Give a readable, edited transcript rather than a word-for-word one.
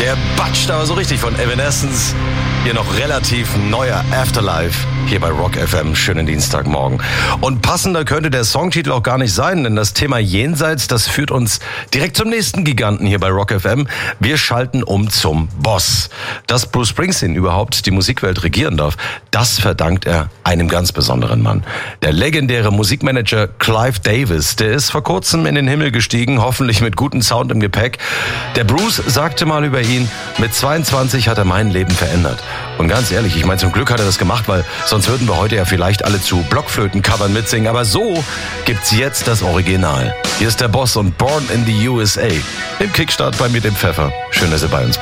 Der batscht aber so richtig von Evanescence. Hier noch relativ neuer Afterlife hier bei Rock FM. Schönen Dienstagmorgen. Und passender könnte der Songtitel auch gar nicht sein, denn das Thema Jenseits, das führt uns direkt zum nächsten Giganten hier bei Rock FM. Wir schalten um zum Boss. Dass Bruce Springsteen überhaupt die Musikwelt regieren darf, das verdankt er einem ganz besonderen Mann. Der legendäre Musikmanager Clive Davis, der ist vor kurzem in den Himmel gestiegen, hoffentlich mit gutem Sound im Gepäck. Der Bruce sagte mal über ihn, mit 22 hat er mein Leben verändert. Und ganz ehrlich, ich meine, zum Glück hat er das gemacht, weil sonst würden wir heute ja vielleicht alle zu Blockflöten-Covern mitsingen. Aber so gibt's jetzt das Original. Hier ist der Boss und Born in the USA. Im Kickstart bei Mir dem Pfeffer. Schön, dass ihr bei uns bleibt.